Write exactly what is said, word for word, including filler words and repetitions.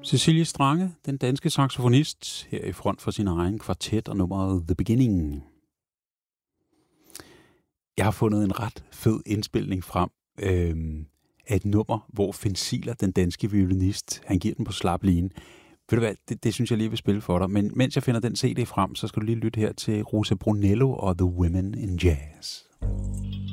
Cecilie Strange, den danske saxofonist, her i front for sin egen kvartet og nummeret The Beginning. Jeg har fundet en ret fed indspilning frem øh, af et nummer, hvor Fensiler, den danske violinist, han giver den på slap line. Ved du hvad, det, det synes jeg lige vil spille for dig. Men mens jeg finder den C D frem, så skal du lige lytte her til Rosa Brunello og The Women in Jazz.